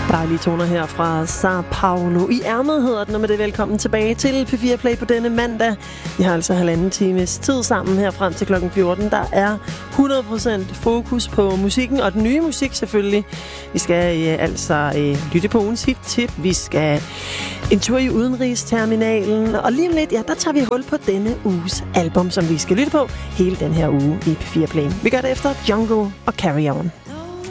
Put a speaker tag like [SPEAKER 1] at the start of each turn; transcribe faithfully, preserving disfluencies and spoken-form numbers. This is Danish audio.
[SPEAKER 1] Dejlige toner her fra Sao Paulo. I ærmet hedder den, og med det velkommen tilbage til P fire Play på denne mandag. Vi har altså halvanden times tid sammen her frem til klokken fjorten. Der er hundrede procent fokus på musikken, og den nye musik selvfølgelig. Vi skal øh, altså øh, lytte på ugens hit-tip. Vi skal en tur i udenrigsterminalen. Og lige om lidt, ja, der tager vi hul på denne uges album, som vi skal lytte på hele den her uge i P fire Play. Vi gør det efter Django og Carry On.